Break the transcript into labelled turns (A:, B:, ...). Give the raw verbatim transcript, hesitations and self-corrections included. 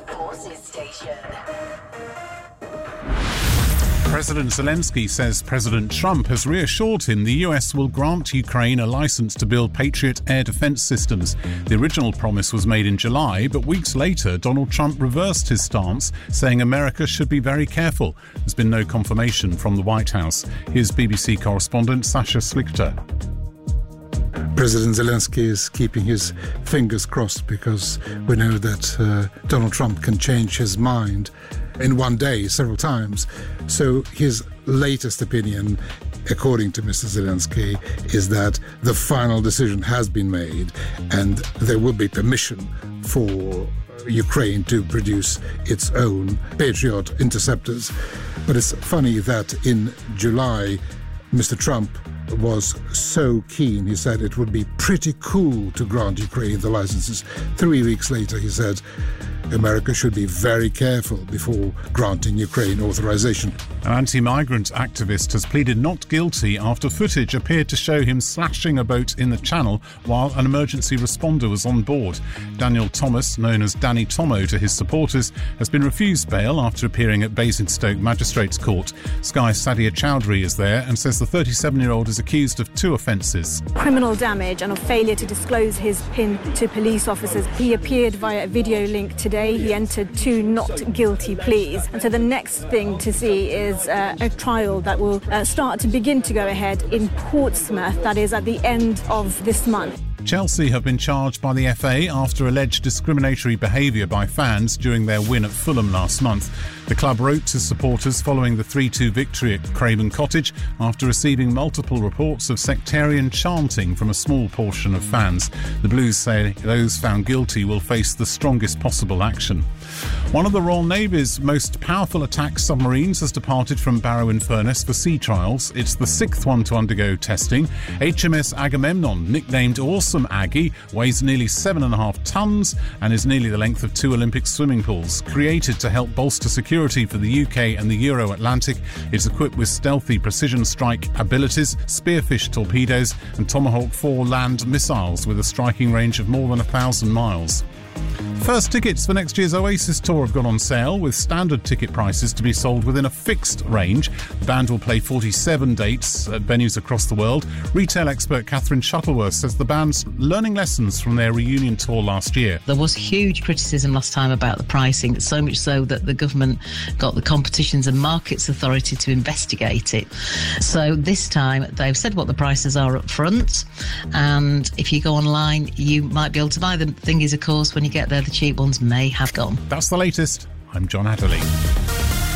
A: Forces Station.
B: President Zelensky says President Trump has reassured him the U S will grant Ukraine a license to build Patriot air defense systems. The original promise was made in July, but weeks later Donald Trump reversed his stance, saying America should be very careful. There's been no confirmation from the White House. Here's B B C correspondent Sasha Slichter.
C: President Zelensky is keeping his fingers crossed because we know that uh, Donald Trump can change his mind in one day several times. So his latest opinion, according to Mister Zelensky, is that the final decision has been made and there will be permission for Ukraine to produce its own Patriot interceptors. But it's funny that in July, Mister Trump was so keen. He said it would be pretty cool to grant Ukraine the licenses. Three weeks later, he said America should be very careful before granting Ukraine authorization.
B: An anti-migrant activist has pleaded not guilty after footage appeared to show him slashing a boat in the channel while an emergency responder was on board. Daniel Thomas, known as Danny Tomo to his supporters, has been refused bail after appearing at Basingstoke Magistrates Court. Sky's Sadia Chowdhury is there and says the thirty-seven-year-old is accused of two offences.
D: Criminal damage and of failure to disclose his PIN to police officers. He appeared via a video link today. He entered two not guilty pleas. And so the next thing to see is uh, a trial that will uh, start to begin to go ahead in Portsmouth. That is at the end of this month.
B: Chelsea have been charged by the F A after alleged discriminatory behaviour by fans during their win at Fulham last month. The club wrote to supporters following the three two victory at Craven Cottage after receiving multiple reports of sectarian chanting from a small portion of fans. The Blues say those found guilty will face the strongest possible action. One of the Royal Navy's most powerful attack submarines has departed from Barrow-in-Furness for sea trials. It's the sixth one to undergo testing. H M S Agamemnon, nicknamed Awesome Aggie, weighs nearly seven and a half tonnes and is nearly the length of two Olympic swimming pools. Created to help bolster security for the U K and the Euro-Atlantic, it's equipped with stealthy precision strike abilities, Spearfish torpedoes and Tomahawk four land missiles with a striking range of more than a thousand miles. First tickets for next year's Oasis tour have gone on sale, with standard ticket prices to be sold within a fixed range. The band will play forty-seven dates at venues across the world. Retail expert Catherine Shuttleworth says the band's learning lessons from their reunion tour last year.
E: There was huge criticism last time about the pricing, so much so that the government got the Competitions and Markets Authority to investigate it. So this time they've said what the prices are up front, and if you go online you might be able to buy them. The thing is, of course, when you get there, the cheap ones may have gone.
B: That's the latest. I'm John Adderley.